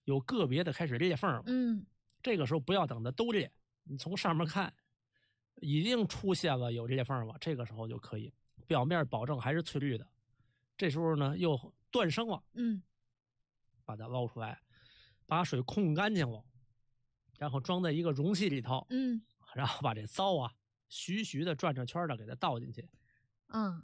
有个别的开始裂缝了。这个时候不要等它都裂，你从上面看，已经出现了有裂缝了，这个时候就可以，表面保证还是翠绿的。这时候呢又断生了，把它捞出来，把水控干净了，然后装在一个容器里头，然后把这糟啊徐徐的转着圈的给它倒进去，